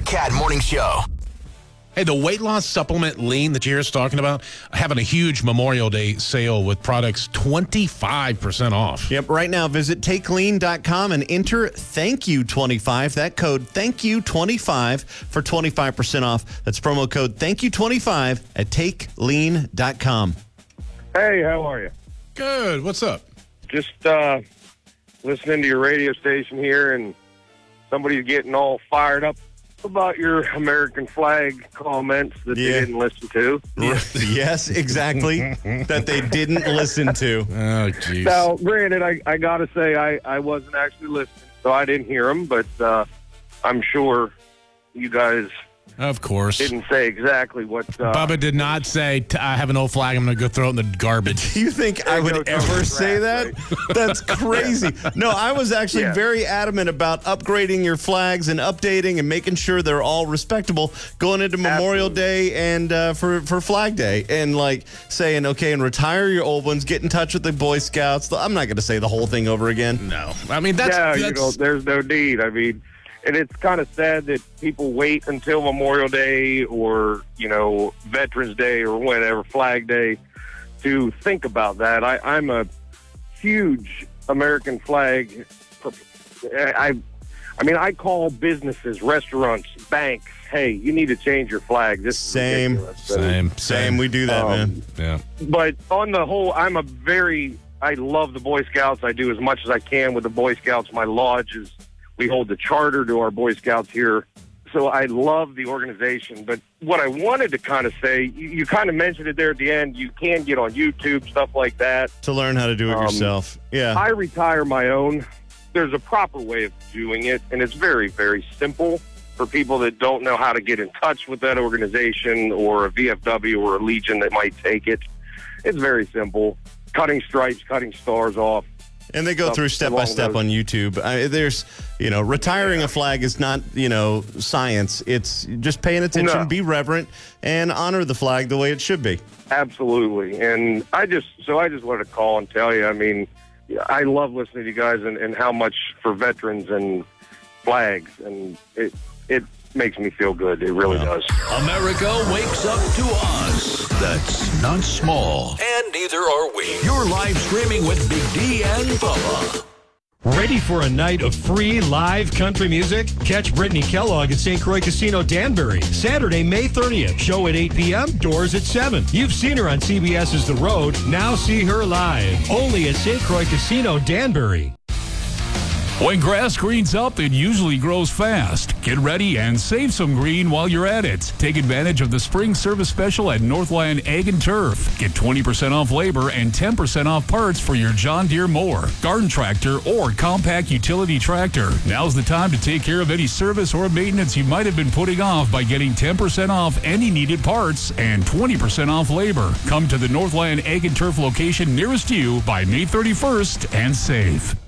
Cat Morning Show. Hey, the weight loss supplement Lean that you're talking about, having a huge Memorial Day sale with products 25% off. Yep, right now visit takelean.com and enter ThankYou25. That code ThankYou25 for 25% off. That's promo code ThankYou25 at takelean.com. Hey, how are you? Good. What's up? Just listening to your radio station here, and somebody's getting all fired up about your American flag comments that they didn't listen to. Yes, exactly. That they didn't listen to. Oh, jeez. Now, granted, I got to say I wasn't actually listening, so I didn't hear them, but I'm sure you guys Of course. didn't say exactly what... Bubba did not say, I have an old flag, I'm going to go throw it in the garbage. Do you think I would ever say that? That's crazy. No, I was actually very adamant about upgrading your flags and updating and making sure they're all respectable going into Memorial Day and for Flag Day. And like saying, okay, and retire your old ones, get in touch with the Boy Scouts. I'm not going to say the whole thing over again. No. I mean, that's... there's no need. I mean... And it's kind of sad that people wait until Memorial Day or, Veterans Day or whatever, Flag Day, to think about that. I'm a huge American flag. I call businesses, restaurants, banks, hey, you need to change your flag. This is ridiculous. Same. We do that, man. Yeah. But on the whole, I love the Boy Scouts. I do as much as I can with the Boy Scouts. My lodge is... We hold the charter to our Boy Scouts here. So I love the organization. But what I wanted to kind of say, you kind of mentioned it there at the end, you can get on YouTube, stuff like that. To learn how to do it yourself. Yeah. I retire my own. There's a proper way of doing it, and it's very, very simple for people that don't know how to get in touch with that organization or a VFW or a Legion that might take it. It's very simple. Cutting stripes, cutting stars off. And they go through step by step on YouTube. There's, retiring a flag is not, science. It's just paying attention, be reverent, and honor the flag the way it should be. Absolutely. And I just wanted to call and tell you, I mean, I love listening to you guys and how much for veterans and flags. And it makes me feel good. It really does. America wakes up to us. That's not small. And neither are we. You're live streaming with Big D and Bubba. Ready for a night of free live country music? Catch Brittany Kellogg at St. Croix Casino Danbury. Saturday, May 30th. Show at 8 p.m. Doors at 7. You've seen her on CBS's The Road. Now see her live. Only at St. Croix Casino Danbury. When grass greens up, it usually grows fast. Get ready and save some green while you're at it. Take advantage of the spring service special at Northland Ag and Turf. Get 20% off labor and 10% off parts for your John Deere mower, garden tractor, or compact utility tractor. Now's the time to take care of any service or maintenance you might have been putting off by getting 10% off any needed parts and 20% off labor. Come to the Northland Ag and Turf location nearest you by May 31st and save.